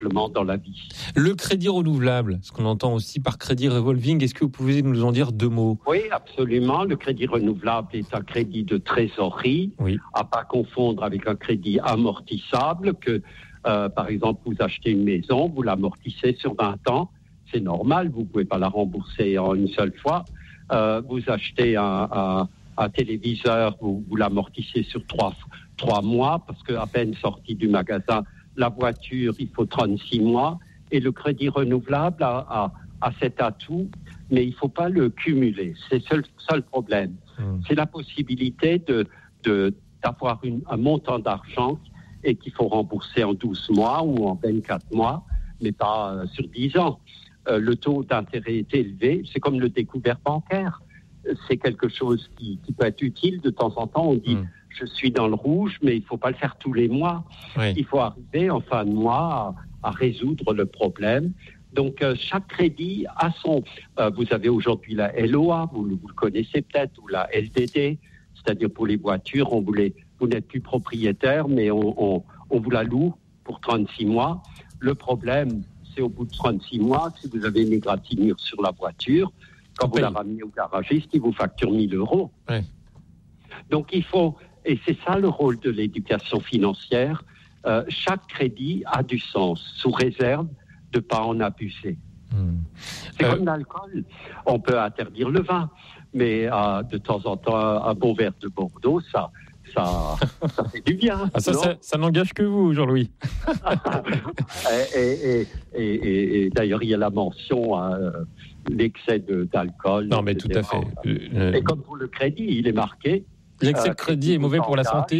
dans la vie. Le crédit renouvelable, ce qu'on entend aussi par crédit revolving, est-ce que vous pouvez nous en dire 2 mots ? Oui, absolument. Le crédit renouvelable est un crédit de trésorerie, à pas confondre avec un crédit amortissable que, par exemple, vous achetez une maison, vous l'amortissez sur 20 ans, c'est normal, vous ne pouvez pas la rembourser en une seule fois. Vous achetez un téléviseur, vous l'amortissez sur 3 mois, parce qu'à peine sorti du magasin, la voiture, il faut 36 mois. Et le crédit renouvelable a cet atout, mais il ne faut pas le cumuler. C'est le seul problème. C'est la possibilité d'avoir un montant d'argent et qu'il faut rembourser en 12 mois ou en 24 mois, mais pas sur 10 ans. Le taux d'intérêt est élevé. C'est comme le découvert bancaire. C'est quelque chose qui peut être utile de temps en temps. On dit je suis dans le rouge, mais il ne faut pas le faire tous les mois. Il faut arriver en fin de mois à résoudre le problème. Donc chaque crédit a son... vous avez aujourd'hui la LOA, vous le connaissez peut-être, ou la LDD, c'est-à-dire pour les voitures, vous n'êtes plus propriétaire, mais on vous la loue pour 36 mois. Le problème, c'est au bout de 36 mois, si vous avez une égratignure sur la voiture, quand vous la ramenez au garagiste, il vous facture 1 000 €. Donc il faut, et c'est ça le rôle de l'éducation financière, chaque crédit a du sens, sous réserve de ne pas en abuser. C'est comme l'alcool, on peut interdire le vin, mais de temps en temps, un bon verre de Bordeaux, ça fait du bien. Ça n'engage que vous, Jean-Louis. et d'ailleurs, il y a la mention, l'excès d'alcool. Non, mais etc. Tout à fait. Et comme pour le crédit, il est marqué. L'excès de crédit est mauvais pour la santé ?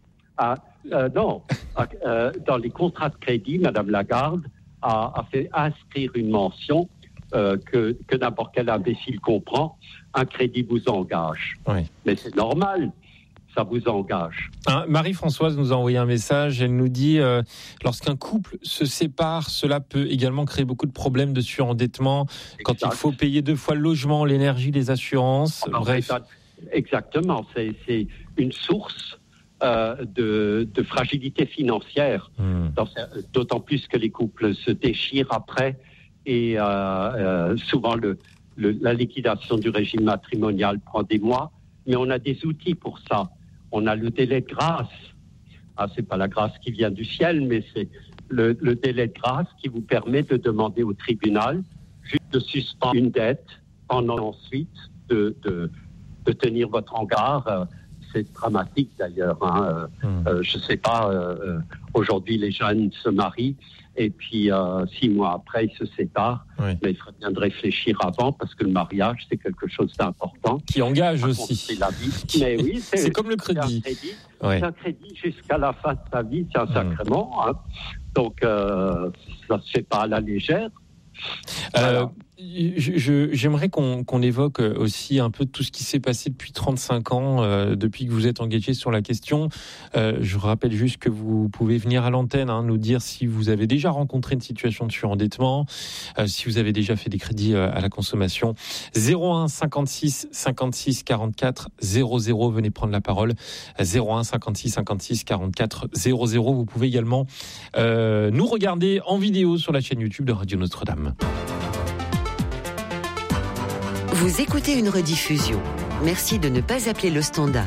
Non. Dans les contrats de crédit, Mme Lagarde a fait inscrire une mention que n'importe quel imbécile comprend. Un crédit vous engage. Mais c'est normal. Ça vous engage. Marie-Françoise nous a envoyé un message. Elle nous dit lorsqu'un couple se sépare, cela peut également créer beaucoup de problèmes de surendettement. Quand il faut payer 2 fois le logement, l'énergie, les assurances. Bref. Exactement. C'est une source de fragilité financière. D'autant plus que les couples se déchirent après et souvent la liquidation du régime matrimonial prend des mois. Mais on a des outils pour ça. On a le délai de grâce. C'est pas la grâce qui vient du ciel, mais c'est le délai de grâce qui vous permet de demander au tribunal juste de suspendre une dette, ensuite de tenir votre engard. C'est dramatique d'ailleurs. Je sais pas, aujourd'hui les jeunes se marient et puis 6 mois après ils se séparent. Mais il serait bien de réfléchir avant parce que le mariage c'est quelque chose d'important. Qui engage aussi. C'est la vie. Mais oui, c'est comme le crédit. C'est un crédit jusqu'à la fin de sa vie, c'est un sacrement. Donc ça se fait pas à la légère. Voilà. J'aimerais qu'on évoque aussi un peu tout ce qui s'est passé depuis 35 ans, depuis que vous êtes engagé sur la question. Je rappelle juste que vous pouvez venir à l'antenne, nous dire si vous avez déjà rencontré une situation de surendettement, si vous avez déjà fait des crédits à la consommation. 01 56 56 44 00, venez prendre la parole. 01 56 56 44 00. Vous pouvez également nous regarder en vidéo sur la chaîne YouTube de Radio Notre-Dame. Vous écoutez une rediffusion. Merci de ne pas appeler le standard.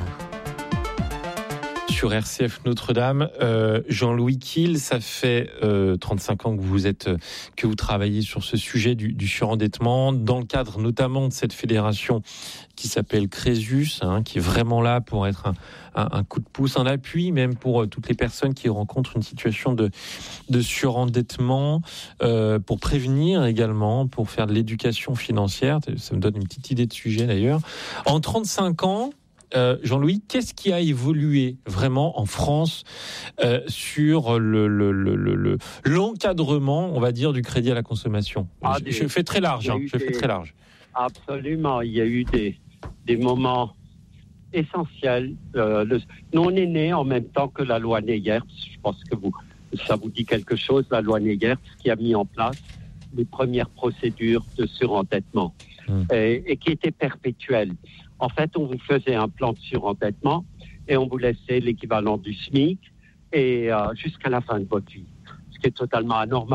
Sur RCF Notre-Dame, Jean-Louis Kiel, ça fait 35 ans que vous travaillez sur ce sujet du surendettement, dans le cadre notamment de cette fédération qui s'appelle Crésus, qui est vraiment là pour être un coup de pouce, un appui même pour toutes les personnes qui rencontrent une situation de surendettement, pour prévenir également, pour faire de l'éducation financière. Ça me donne une petite idée de sujet d'ailleurs. En 35 ans, Jean-Louis, qu'est-ce qui a évolué vraiment en France sur l'encadrement, on va dire, du crédit à la consommation ? Je fais très large. Absolument, il y a eu des moments essentiels. Nous, on est né en même temps que la loi Neyers. Je pense que ça vous dit quelque chose, la loi Neyers, qui a mis en place les premières procédures de surendettement et qui étaient perpétuelles. En fait, on vous faisait un plan de surendettement et on vous laissait l'équivalent du SMIC et jusqu'à la fin de votre vie. Ce qui est totalement anormal.